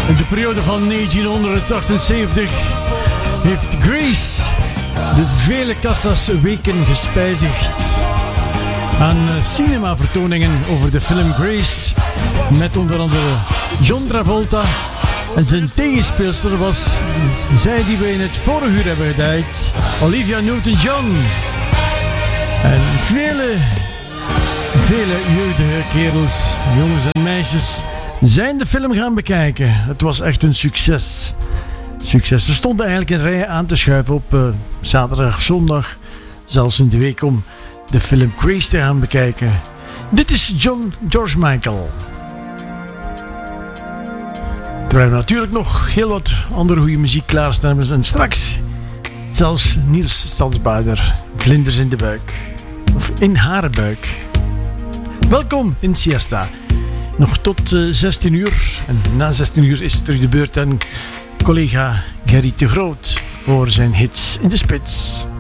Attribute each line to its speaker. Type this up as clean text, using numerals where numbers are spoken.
Speaker 1: In de periode van 1978 heeft Grease de vele kassa's weken gespijzigd aan cinemavertoningen over de film Grease, met onder andere John Travolta. En zijn tegenspeelster was zij die we in het vorige uur hebben geduid, Olivia Newton-John. En vele jeugdige kerels, jongens en meisjes, zijn de film gaan bekijken. Het was echt een succes. Ze stonden eigenlijk in rijen aan te schuiven op zaterdag, zondag, zelfs in de week, om de film Grease te gaan bekijken. Dit is George Michael. Terwijl we natuurlijk nog heel wat andere goede muziek klaarstaan hebben. En straks zelfs Niels Stadsbader, Vlinders in de buik. Of in haar buik. Welkom in Siesta. Nog tot 16 uur. En na 16 uur is het terug de beurt aan collega Gerry de Groot voor zijn hits in de spits.